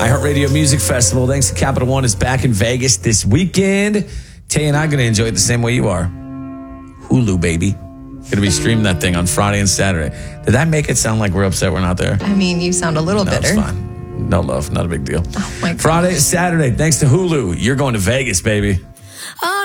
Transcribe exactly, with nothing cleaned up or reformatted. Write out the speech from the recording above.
iHeartRadio Music Festival, thanks to Capital One, is back in Vegas this weekend. Tay and I are going to enjoy it the same way you are. Hulu, baby. Going to be streaming that thing on Friday and Saturday. Did that make it sound like we're upset we're not there? I mean, you sound a little no, bitter. It's fine. No love. Not a big deal. Oh, my God. Friday, Saturday, thanks to Hulu, you're going to Vegas, baby.